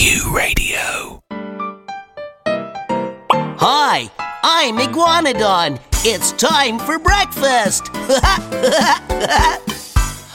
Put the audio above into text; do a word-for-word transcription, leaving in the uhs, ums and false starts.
Q Radio. Hi, I'm Iguanodon. It's time for breakfast.